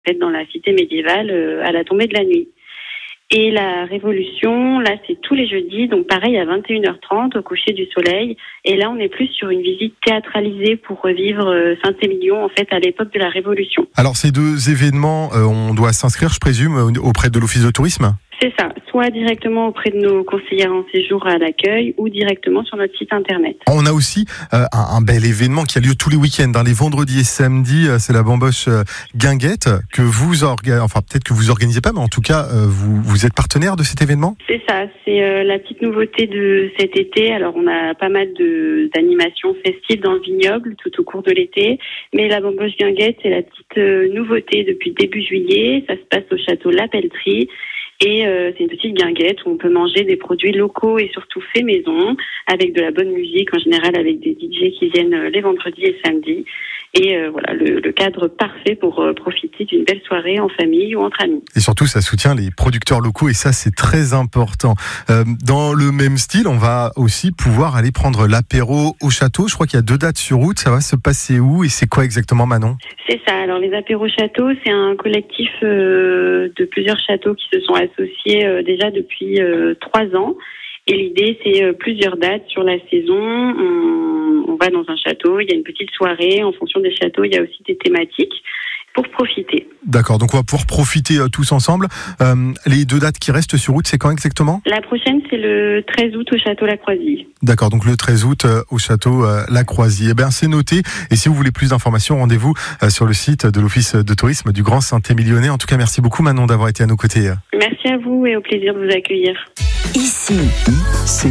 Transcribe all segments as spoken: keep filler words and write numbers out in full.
fait, dans la cité médiévale euh, à la tombée de la nuit. Et la Révolution, là, c'est tous les jeudis, donc pareil à vingt et une heures trente au coucher du soleil. Et là, on est plus sur une visite théâtralisée pour revivre euh, Saint-Émilion, en fait, à l'époque de la Révolution. Alors, ces deux événements, euh, on doit s'inscrire, je présume, auprès de l'Office de tourisme ? C'est ça, soit directement auprès de nos conseillères en séjour à l'accueil ou directement sur notre site internet. On a aussi euh, un, un bel événement qui a lieu tous les week-ends, hein, les vendredis et samedis, euh, c'est la bamboche euh, guinguette que vous organisez, enfin peut-être que vous organisez pas, mais en tout cas euh, vous, vous êtes partenaire de cet événement ? C'est ça, c'est euh, la petite nouveauté de cet été. Alors on a pas mal de, d'animations festives dans le vignoble tout au cours de l'été, mais la bamboche guinguette c'est la petite euh, nouveauté depuis début juillet. Ça se passe au château La Pelletrie. Et euh, c'est une petite guinguette où on peut manger des produits locaux et surtout faits maison, avec de la bonne musique, en général avec des D J qui viennent euh, les vendredis et samedis. Et euh, voilà, le, le cadre parfait pour euh, profiter d'une belle soirée en famille ou entre amis. Et surtout, ça soutient les producteurs locaux et ça, c'est très important. Euh, dans le même style, on va aussi pouvoir aller prendre l'apéro au château. Je crois qu'il y a deux dates sur route. Ça va se passer où et c'est quoi exactement, Manon ? C'est ça. Alors, les apéros châteaux, c'est un collectif euh, de plusieurs châteaux qui se sont associés euh, déjà depuis euh, trois ans. Et l'idée, c'est euh, plusieurs dates sur la saison. On, on va dans un château, il y a une petite soirée. En fonction des châteaux, il y a aussi des thématiques pour profiter. D'accord, donc on va pouvoir profiter euh, tous ensemble. Euh, les deux dates qui restent sur route, c'est quand exactement ? La prochaine, c'est le treize août au château La Croisille. D'accord, donc le treize août euh, au château euh, La Croisille. Eh bien, c'est noté. Et si vous voulez plus d'informations, rendez-vous euh, sur le site de l'Office de tourisme du Grand Saint-Émilionnais. En tout cas, merci beaucoup Manon d'avoir été à nos côtés. Merci à vous et au plaisir de vous accueillir. Ici, ici,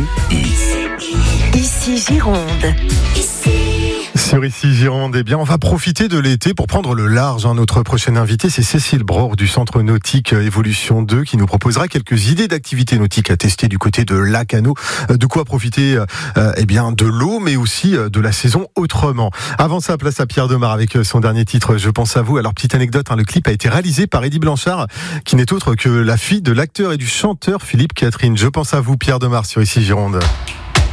ici Gironde. Ici. Sur Ici Gironde, eh bien, on va profiter de l'été pour prendre le large. Hein. Notre prochaine invitée, c'est Cécile Bror du Centre Nautique Évolution deux qui nous proposera quelques idées d'activités nautiques à tester du côté de Lacanau. De quoi profiter euh, eh bien, de l'eau, mais aussi de la saison autrement. Avant ça, place à Pierre Demar avec son dernier titre, Je pense à vous. Alors, petite anecdote, hein, le clip a été réalisé par Eddie Blanchard, qui n'est autre que la fille de l'acteur et du chanteur Philippe Catherine. Je pense à vous, Pierre Demar, sur Ici Gironde.